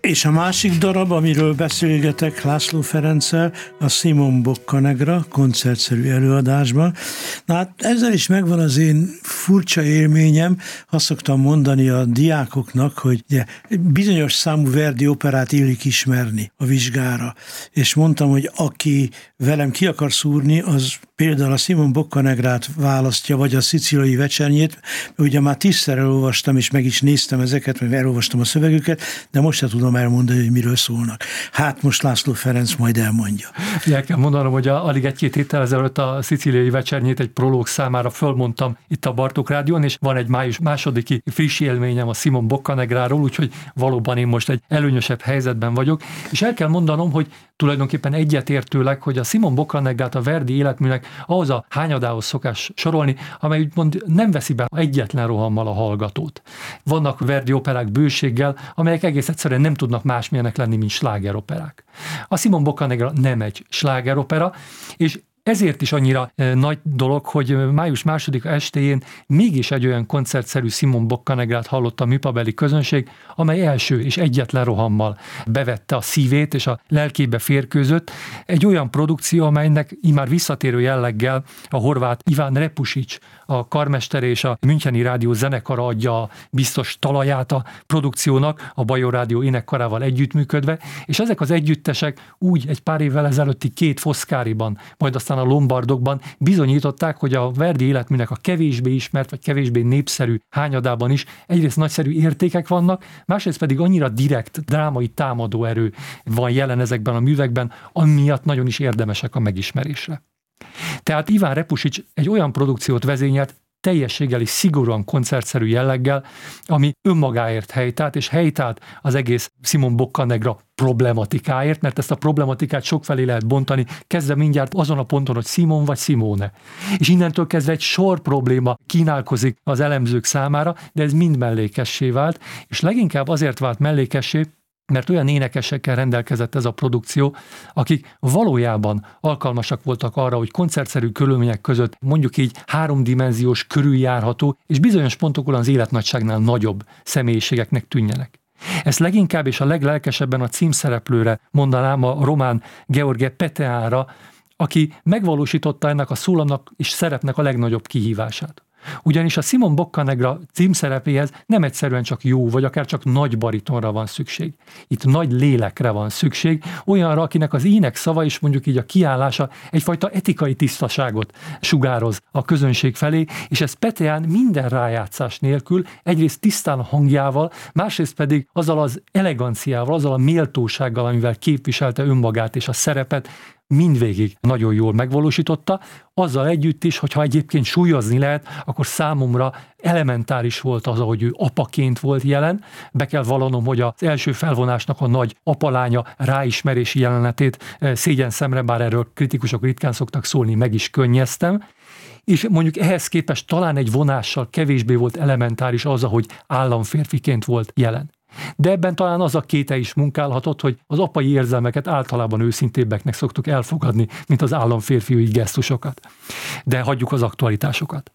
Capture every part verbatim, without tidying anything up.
És a másik darab, amiről beszélgetek László Ferenccel, a Simon Boccanegra koncertszerű előadásban. Na hát ezzel is megvan az én furcsa élményem, azt szoktam mondani a diákoknak, hogy ugye, bizonyos számú Verdi operát illik ismerni a vizsgára. És mondtam, hogy aki velem ki akar szúrni, az például a Simon Boccanegrát választja, vagy a Szicíliai vecsernyét. Ugye már tízszer elolvastam, és meg is néztem ezeket, meg elolvastam a szövegüket, de most se tudom elmondani, hogy miről szólnak. Hát most László Ferenc majd elmondja. El kell mondanom, hogy a, alig egy-két héttel ezelőtt a Szicíliai vecsernyét egy prológ számára fölmondtam itt a Bartók Rádión, és van egy május másodiki friss élményem a Simon Boccanegráról, úgyhogy valóban én most egy előnyösebb helyzetben vagyok. És el kell mondanom, hogy tulajdonképpen egyetértőleg, hogy a Simon Boccanegrát a Verdi életműnek ahhoz a hányadához szokás sorolni, amely úgymond nem veszi be egyetlen rohammal a hallgatót. Vannak Verdi operák bőséggel, amelyek egész egyszerűen nem tudnak másmilyenek lenni, mint slágeroperák. A Simon Boccanegra nem egy slágeropera, és ezért is annyira e, nagy dolog, hogy május másodika estéjén mégis egy olyan koncertszerű Simon Boccanegrát hallott a műpabeli közönség, amely első és egyetlen rohammal bevette a szívét és a lelkébe férkőzött. Egy olyan produkció, amelynek immár visszatérő jelleggel a horvát Iván Repusics, a karmester és a Müncheni Rádió zenekara adja a biztos talaját a produkciónak, a Bajor Rádió énekkarával együttműködve, és ezek az együttesek úgy egy pár évvel ezelőtti két Foszkáriban, majd aztán a Lombardokban bizonyították, hogy a Verdi életműnek a kevésbé ismert, vagy kevésbé népszerű hányadában is egyrészt nagyszerű értékek vannak, másrészt pedig annyira direkt, drámai támadó erő van jelen ezekben a művekben, ami miatt nagyon is érdemesek a megismerésre. Tehát Iván Repusics egy olyan produkciót vezényelt, teljességgel és szigorúan koncertszerű jelleggel, ami önmagáért helytált, és helytált az egész Simon Boccanegra problematikáért, mert ezt a problematikát sokfelé lehet bontani, kezdve mindjárt azon a ponton, hogy Simon vagy Simone. És innentől kezdve egy sor probléma kínálkozik az elemzők számára, de ez mind mellékessé vált, és leginkább azért vált mellékessé, mert olyan énekesekkel rendelkezett ez a produkció, akik valójában alkalmasak voltak arra, hogy koncertszerű körülmények között mondjuk így háromdimenziós, körüljárható és bizonyos pontokon az életnagyságnál nagyobb személyiségeknek tűnjenek. Ezt leginkább és a leglelkesebben a címszereplőre mondanám, a román Gheorghe Peteánra, aki megvalósította ennek a szólamnak és szerepnek a legnagyobb kihívását. Ugyanis a Simon Boccanegra címszerepéhez nem egyszerűen csak jó, vagy akár csak nagy baritonra van szükség. Itt nagy lélekre van szükség, olyanra, akinek az ének szava és mondjuk így a kiállása egyfajta etikai tisztaságot sugároz a közönség felé, és ez Peteán minden rájátszás nélkül, egyrészt tisztán a hangjával, másrészt pedig azzal az eleganciával, azzal a méltósággal, amivel képviselte önmagát és a szerepet, mindvégig nagyon jól megvalósította, azzal együtt is, hogyha egyébként súlyozni lehet, akkor számomra elementáris volt az, ahogy ő apaként volt jelen. Be kell vallanom, hogy az első felvonásnak a nagy apalánya ráismerési jelenetét szégyen szemre, bár erről kritikusok ritkán szoktak szólni, meg is könnyeztem. És mondjuk ehhez képest talán egy vonással kevésbé volt elementáris az, ahogy államférfiként volt jelen. De ebben talán az a kéte is munkálhatott, hogy az apai érzelmeket általában őszintébbeknek szoktuk elfogadni, mint az államférfiúi gesztusokat. De hagyjuk az aktualitásokat.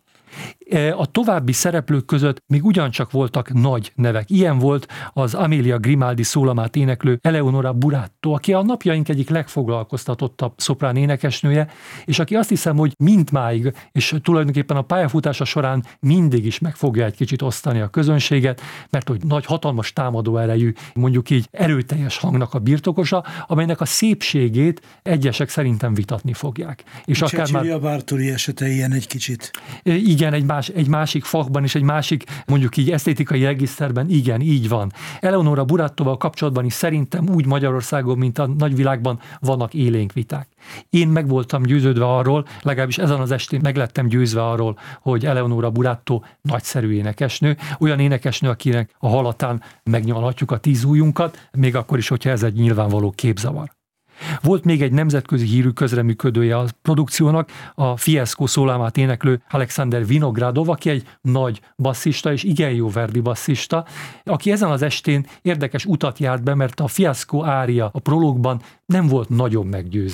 A további szereplők között még ugyancsak voltak nagy nevek. Ilyen volt az Amelia Grimaldi szólamát éneklő Eleonora Buratto, aki a napjaink egyik legfoglalkoztatottabb szoprán énekesnője, és aki azt hiszem, hogy mindmáig, és tulajdonképpen a pályafutása során mindig is meg fogja egy kicsit osztani a közönséget, mert hogy nagy, hatalmas támadó erejű, mondjuk így erőteljes hangnak a birtokosa, amelynek a szépségét egyesek szerintem vitatni fogják. És akár már Bartoli esete ilyen egy kicsit. Igen, egy, más, egy másik fakban és egy másik, mondjuk így esztétikai regiszterben, igen, így van. Eleonora Burattoval kapcsolatban is szerintem úgy Magyarországon, mint a nagyvilágban vannak élénk viták. Én meg voltam győződve arról, legalábbis ezen az estén meg lettem győzve arról, hogy Eleonora Buratto nagyszerű énekesnő, olyan énekesnő, akinek a hallatán megnyalhatjuk a tíz ujjunkat, még akkor is, hogyha ez egy nyilvánvaló képzavar. Volt még egy nemzetközi hírű közreműködője a produkciónak, a Fiesco szólamát éneklő Alexander Vinogradov, aki egy nagy basszista és igen jó Verdi basszista, aki ezen az estén érdekes utat járt be, mert a Fiesco ária a prológban nem volt nagyon meggyőző.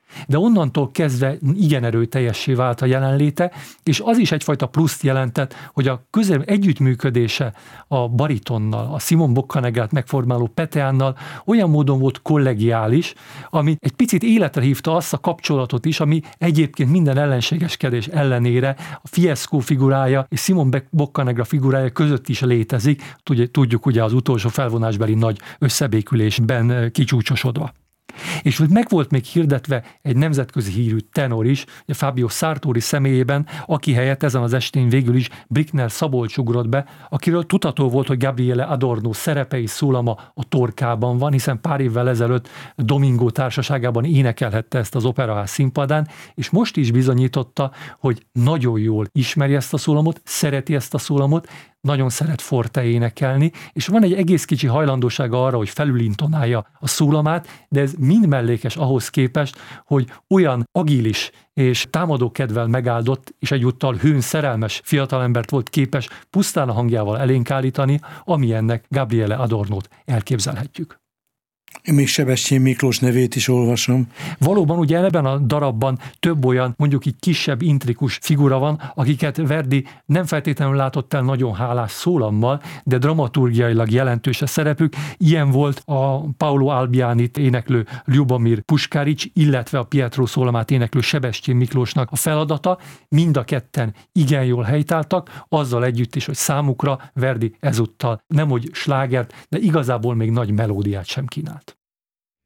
de onnantól kezdve igen erőteljessé vált a jelenléte, és az is egyfajta pluszt jelentett, hogy a közel együttműködése a baritonnal, a Simon Boccanegrát megformáló Peteánnal olyan módon volt kollegiális, ami egy picit életre hívta azt a kapcsolatot is, ami egyébként minden ellenségeskedés ellenére a Fiesco figurája és Simon Boccanegra figurája között is létezik, tudjuk ugye az utolsó felvonásbeli nagy összebékülésben kicsúcsosodva. És hogy meg volt még hirdetve egy nemzetközi hírű tenor is, Fabio Sartori személyében, aki helyett ezen az estén végül is Brickner Szabolcs ugrott be, akiről tudható volt, hogy Gabriele Adorno szerepe és szólama a Torkában van, hiszen pár évvel ezelőtt Domingo társaságában énekelhette ezt az operaház színpadán, és most is bizonyította, hogy nagyon jól ismeri ezt a szólamot, szereti ezt a szólamot, nagyon szeret forte énekelni, és van egy egész kicsi hajlandósága arra, hogy felülintonálja a szólamát, de ez mind mellékes ahhoz képest, hogy olyan agilis és támadókedvel megáldott, és egyúttal hőn szerelmes fiatalembert volt képes pusztán a hangjával elénk állítani, amilyennek Gabriele Adornót elképzelhetjük. Én még Sebestyén Miklós nevét is olvasom. Valóban ugye ebben a darabban több olyan, mondjuk így kisebb, intrikus figura van, akiket Verdi nem feltétlenül látott el nagyon hálás szólammal, de dramaturgiailag jelentős a szerepük. Ilyen volt a Paolo Albianit éneklő Ljubomir Puskarics, illetve a Pietro szólamát éneklő Sebestyén Miklósnak a feladata. Mind a ketten igen jól helytáltak, azzal együtt is, hogy számukra Verdi ezúttal nemhogy slágert, de igazából még nagy melódiát sem kínál.